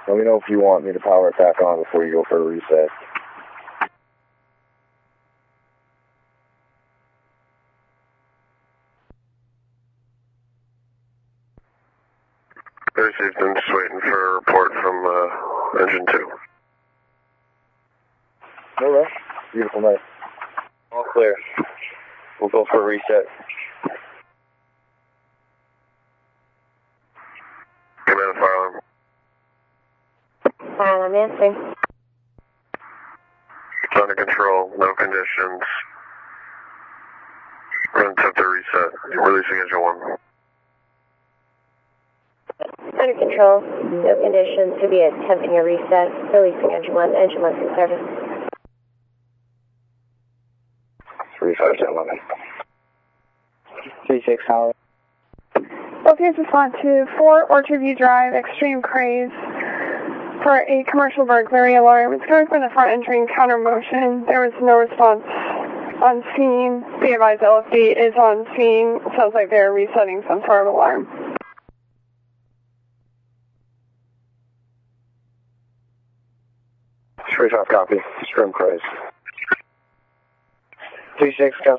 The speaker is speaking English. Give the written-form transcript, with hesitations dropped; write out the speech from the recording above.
Let me know if you want me to power it back on before you go for a reset. Received, I'm just waiting for a report from engine 2. Alright. Beautiful night. All clear. We'll go for a reset. Command fire alarm. I'm answering. It's under control, no conditions. We're going to attempt a reset. Releasing engine 1. Under control, no conditions, to be attempting a reset, releasing engine 1 in service. 3511. 36 Howard. Focus respond to 4 Orchard View Drive, extreme craze for a commercial burglary alarm. It's coming from the front entering counter motion. There was no response on scene. Be advised LFD is on scene. Sounds like they're resetting some sort of alarm. 35 copy. Extreme craze. 36